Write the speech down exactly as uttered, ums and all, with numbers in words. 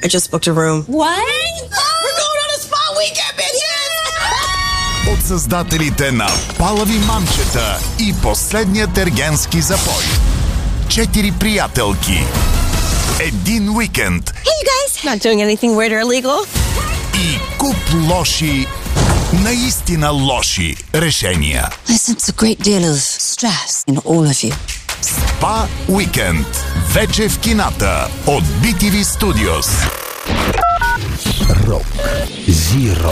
I just booked a room. What? We're going on a spa weekend, bitches! От създателите на Палави мамчета и Последният ергенски запой. Четири приятелки. Един уикенд. Hey, you guys! Not doing anything weird or illegal? И куп лоши, наистина лоши решения. I sense a great deal of stress in all of you. Спа уикенд. Вече в кината от би ти ви Studios. Рок Зиро.